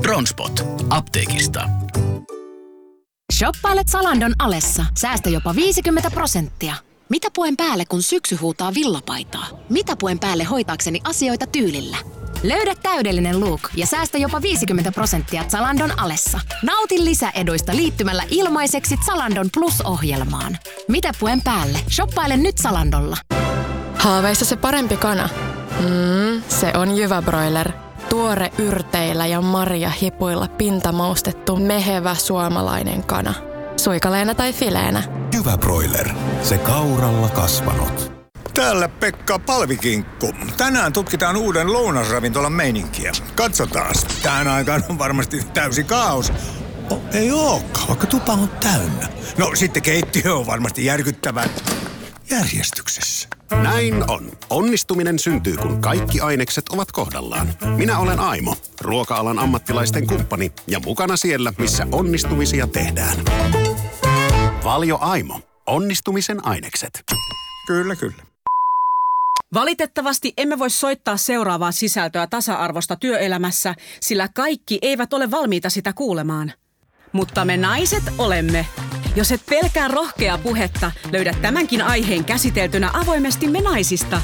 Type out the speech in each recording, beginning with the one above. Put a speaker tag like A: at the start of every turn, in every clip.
A: Dronespot. Apteekista.
B: Shoppailet Zalandon alessa. Säästä jopa 50%. Mitä puen päälle, kun syksy huutaa villapaitaa? Mitä puen päälle hoitaakseni asioita tyylillä? Löydä täydellinen look ja säästä jopa 50% Zalandon alessa. Nauti lisäeduista liittymällä ilmaiseksi Zalandon Plus-ohjelmaan. Mitä puen päälle? Shoppaile nyt Zalandolla.
C: Haaveissa se parempi kana? Se on Jyväbroiler. Tuore yrteillä ja marjahipuilla pintamaustettu mehevä suomalainen kana. Suikaleena tai fileenä.
D: Jyväbroiler. Se kauralla kasvanut.
E: Täällä Pekka Palvikinkku. Tänään tutkitaan uuden lounasravintolan meininkiä. Katsotaas. Tähän aikaan on varmasti täysi kaos. Ei ookaan, vaikka tupa on täynnä. No sitten keittiö on varmasti järkyttävän järjestyksessä.
F: Näin on. Onnistuminen syntyy, kun kaikki ainekset ovat kohdallaan. Minä olen Aimo, ruoka-alan ammattilaisten kumppani ja mukana siellä, missä onnistumisia tehdään. Valio Aimo. Onnistumisen ainekset.
E: Kyllä, kyllä.
G: Valitettavasti emme voi soittaa seuraavaa sisältöä tasa-arvosta työelämässä, sillä kaikki eivät ole valmiita sitä kuulemaan. Mutta me naiset olemme. Jos et pelkää rohkeaa puhetta, löydät tämänkin aiheen käsiteltynä avoimesti Me naisista.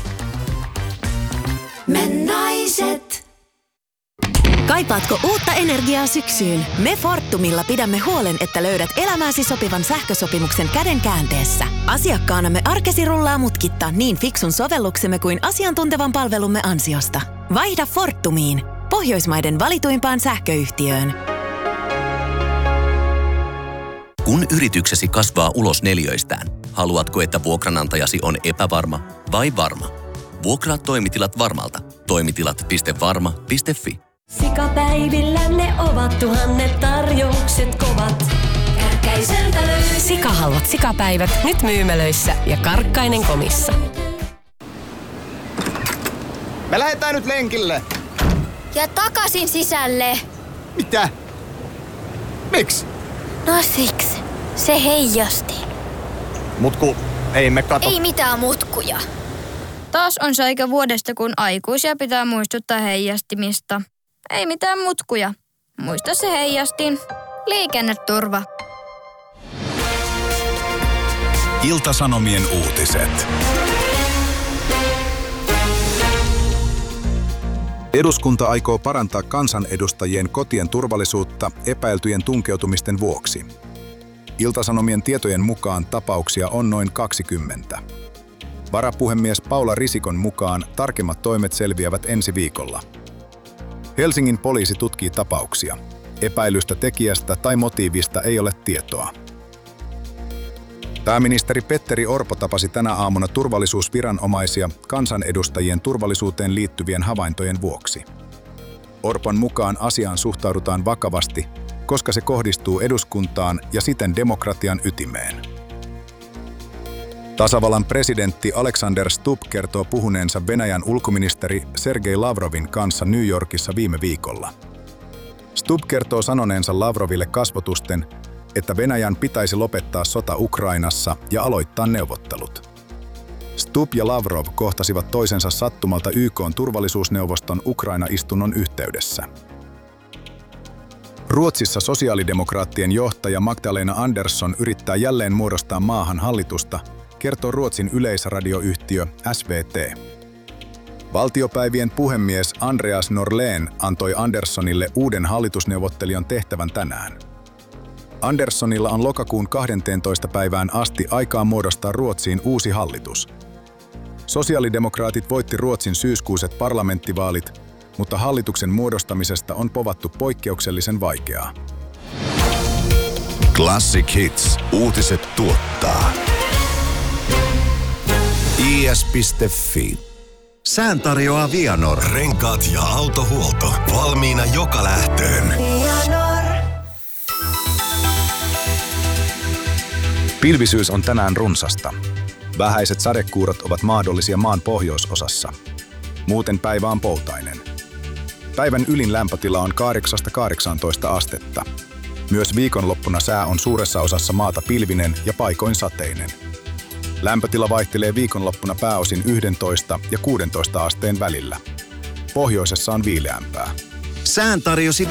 H: Me naiset.
I: Kaipaatko uutta energiaa syksyyn? Me Fortumilla pidämme huolen, että löydät elämääsi sopivan sähkösopimuksen käden käänteessä. Asiakkaanamme arkesi rullaa mutkitta niin fiksun sovelluksemme kuin asiantuntevan palvelumme ansiosta. Vaihda Fortumiin, Pohjoismaiden valituimpaan sähköyhtiöön.
A: Kun yrityksesi kasvaa ulos neliöistään, haluatko, että vuokranantajasi on epävarma vai varma? Vuokraa toimitilat Varmalta. Toimitilat.varma.fi.
H: Sikapäivillä ne ovat tuhannet tarjoukset kovat. Kärkäiseltä löytyy.
I: Sikahalvat sikapäivät nyt myymälöissä ja Karkkainen komissa.
J: Me lähdetään nyt lenkille.
K: Ja takaisin sisälle.
J: Mitä? Miksi?
K: No siksi. Se heijasti.
J: Mutku, ei me kato.
K: Ei mitään mutkuja. Taas on se aika vuodesta, kun aikuisia pitää muistuttaa heijastimista. Ei mitään mutkuja. Muista se heijastin. Liikenneturva.
D: Ilta-Sanomien uutiset. Eduskunta aikoo parantaa kansanedustajien kotien turvallisuutta epäiltyjen tunkeutumisten vuoksi. Ilta-Sanomien tietojen mukaan tapauksia on noin 20. Varapuhemies Paula Risikon mukaan tarkemmat toimet selviävät ensi viikolla. Helsingin poliisi tutkii tapauksia. Epäilystä tekijästä tai motiivista ei ole tietoa. Pääministeri Petteri Orpo tapasi tänä aamuna turvallisuusviranomaisia kansanedustajien turvallisuuteen liittyvien havaintojen vuoksi. Orpon mukaan asiaan suhtaudutaan vakavasti, koska se kohdistuu eduskuntaan ja siten demokratian ytimeen. Tasavallan presidentti Alexander Stubb kertoo puhuneensa Venäjän ulkoministeri Sergei Lavrovin kanssa New Yorkissa viime viikolla. Stubb kertoo sanoneensa Lavroville kasvotusten, että Venäjän pitäisi lopettaa sota Ukrainassa ja aloittaa neuvottelut. Stubb ja Lavrov kohtasivat toisensa sattumalta YK:n turvallisuusneuvoston Ukraina-istunnon yhteydessä. Ruotsissa sosiaalidemokraattien johtaja Magdalena Andersson yrittää jälleen muodostaa maahan hallitusta, kertoo Ruotsin yleisradioyhtiö SVT. Valtiopäivien puhemies Andreas Norlén antoi Anderssonille uuden hallitusneuvottelijan tehtävän tänään. Anderssonilla on lokakuun 12. päivään asti aikaa muodostaa Ruotsiin uusi hallitus. Sosiaalidemokraatit voitti Ruotsin syyskuiset parlamenttivaalit, mutta hallituksen muodostamisesta on povattu poikkeuksellisen vaikeaa. Classic Hits. Uutiset tuottaa. is.fi.
L: Sään tarjoaa Vianor. Renkaat ja autohuolto. Valmiina joka lähtöön.
D: Pilvisyys on tänään runsasta. Vähäiset sadekuurot ovat mahdollisia maan pohjoisosassa. Muuten päivä on poutainen. Päivän ylin lämpötila on 8-18 astetta. Myös viikonloppuna sää on suuressa osassa maata pilvinen ja paikoin sateinen. Lämpötila vaihtelee viikonloppuna pääosin 11 ja 16 asteen välillä. Pohjoisessa on viileämpää.
L: Sään tarjosi